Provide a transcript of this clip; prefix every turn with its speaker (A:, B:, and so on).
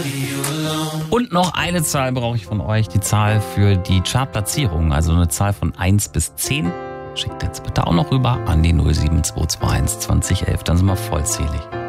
A: Und noch eine Zahl brauche ich von euch, die Zahl für die Chartplatzierung, also eine Zahl von 1 bis 10. Schickt jetzt bitte auch noch rüber an die 07221 2011, dann sind wir vollzählig.